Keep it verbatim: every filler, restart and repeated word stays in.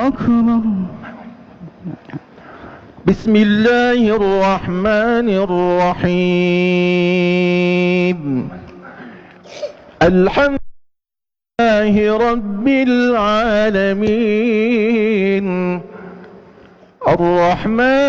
أكبر. بسم الله الرحمن الرحيم. الحمد لله رب العالمين الرحمن